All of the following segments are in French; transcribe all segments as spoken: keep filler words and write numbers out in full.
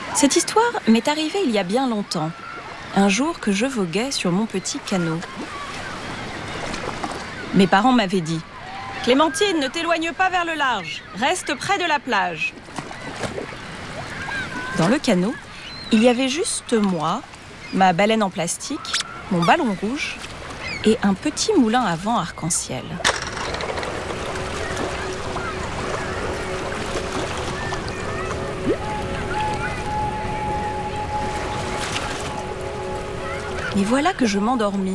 Cette histoire m'est arrivée il y a bien longtemps, un jour que je voguais sur mon petit canot. Mes parents m'avaient dit « Clémentine, ne t'éloigne pas vers le large, reste près de la plage ». Dans le canot, il y avait juste moi, ma baleine en plastique, mon ballon rouge et un petit moulin à vent arc-en-ciel. Et voilà que je m'endormis.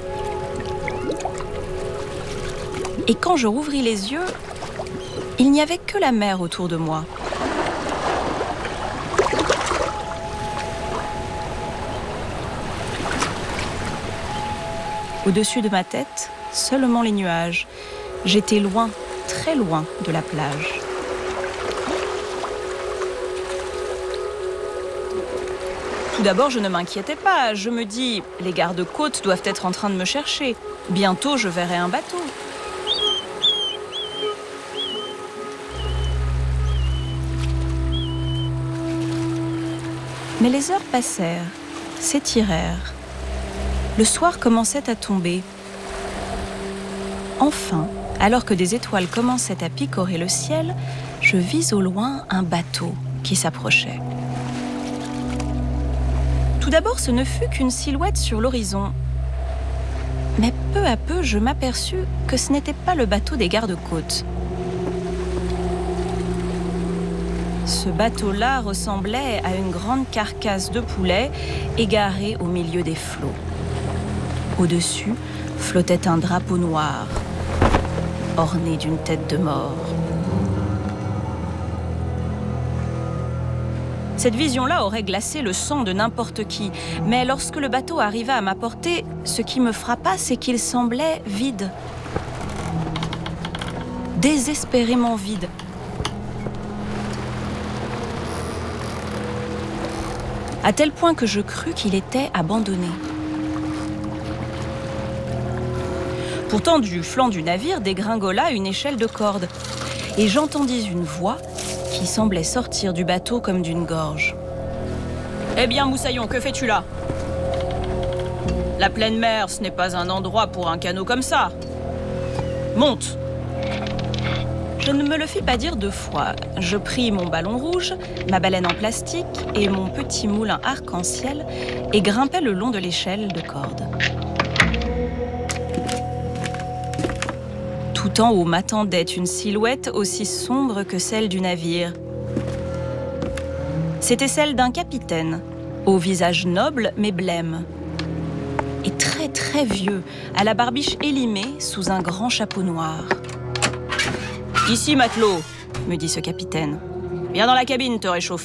Et quand je rouvris les yeux, il n'y avait que la mer autour de moi. Au-dessus de ma tête, seulement les nuages. J'étais loin, très loin de la plage. Tout d'abord, je ne m'inquiétais pas. Je me dis, les gardes-côtes doivent être en train de me chercher. Bientôt, je verrai un bateau. Mais les heures passèrent, s'étirèrent. Le soir commençait à tomber. Enfin, alors que des étoiles commençaient à picorer le ciel, je vis au loin un bateau qui s'approchait. Tout d'abord, ce ne fut qu'une silhouette sur l'horizon. Mais peu à peu, je m'aperçus que ce n'était pas le bateau des gardes-côtes. Ce bateau-là ressemblait à une grande carcasse de poulet égarée au milieu des flots. Au-dessus, flottait un drapeau noir, orné d'une tête de mort. Cette vision-là aurait glacé le sang de n'importe qui, mais lorsque le bateau arriva à ma portée, ce qui me frappa, c'est qu'il semblait vide. Désespérément vide. À tel point que je crus qu'il était abandonné. Pourtant, du flanc du navire dégringola une échelle de corde, et j'entendis une voix qui semblait sortir du bateau comme d'une gorge. « Eh bien, Moussaillon, que fais-tu là ? La pleine mer, ce n'est pas un endroit pour un canot comme ça. Monte !» Je ne me le fis pas dire deux fois. Je pris mon ballon rouge, ma baleine en plastique et mon petit moulin arc-en-ciel et grimpai le long de l'échelle de corde. Tout en haut m'attendait une silhouette aussi sombre que celle du navire. C'était celle d'un capitaine, au visage noble mais blême, et très très vieux, à la barbiche élimée sous un grand chapeau noir. « Ici, matelot !» me dit ce capitaine. « Viens dans la cabine te réchauffer. »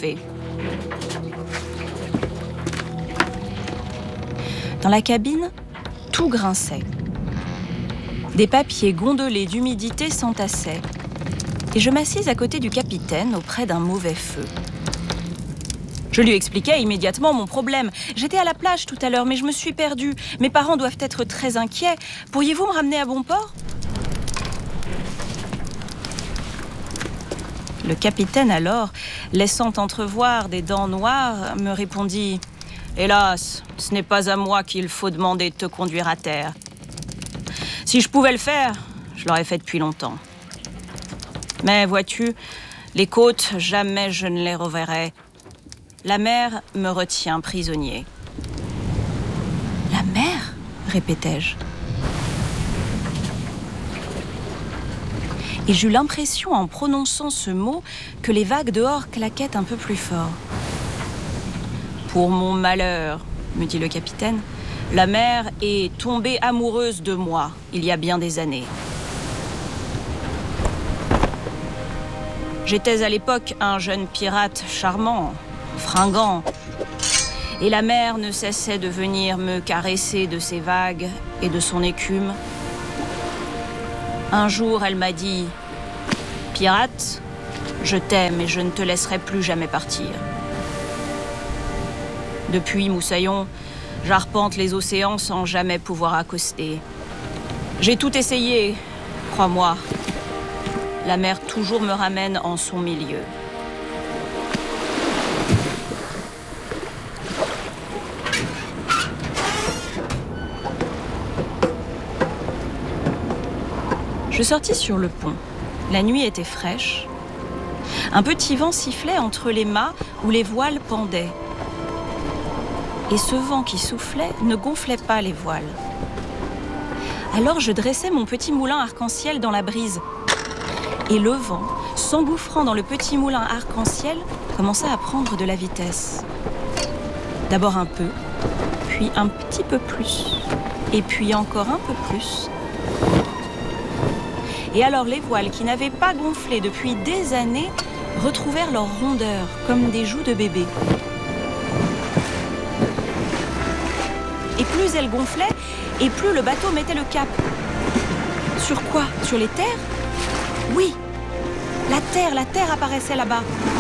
Dans la cabine, tout grinçait. Des papiers gondolés d'humidité s'entassaient. Et je m'assis à côté du capitaine auprès d'un mauvais feu. Je lui expliquai immédiatement mon problème. J'étais à la plage tout à l'heure, mais je me suis perdue. Mes parents doivent être très inquiets. Pourriez-vous me ramener à bon port ? Le capitaine alors, laissant entrevoir des dents noires, me répondit « Hélas, ce n'est pas à moi qu'il faut demander de te conduire à terre. Si je pouvais le faire, je l'aurais fait depuis longtemps. Mais vois-tu, les côtes, jamais je ne les reverrai. La mer me retient prisonnier. » « La mer ?» répétai-je. Et j'eus l'impression, en prononçant ce mot, que les vagues dehors claquaient un peu plus fort. « Pour mon malheur, » me dit le capitaine, « la mer est tombée amoureuse de moi, il y a bien des années. J'étais à l'époque un jeune pirate charmant, fringant, et la mer ne cessait de venir me caresser de ses vagues et de son écume. Un jour, elle m'a dit « Pirate, je t'aime et je ne te laisserai plus jamais partir. » Depuis, Moussaillon, j'arpente les océans sans jamais pouvoir accoster. J'ai tout essayé, crois-moi. La mer toujours me ramène en son milieu. Je sortis sur le pont. La nuit était fraîche. Un petit vent sifflait entre les mâts où les voiles pendaient. Et ce vent qui soufflait ne gonflait pas les voiles. Alors je dressais mon petit moulin arc-en-ciel dans la brise. Et le vent, s'engouffrant dans le petit moulin arc-en-ciel, commença à prendre de la vitesse. D'abord un peu, puis un petit peu plus, et puis encore un peu plus. Et alors les voiles qui n'avaient pas gonflé depuis des années retrouvèrent leur rondeur comme des joues de bébé. Et plus elles gonflaient, et plus le bateau mettait le cap. Sur quoi? Sur les terres? Oui, la terre, la terre apparaissait là-bas.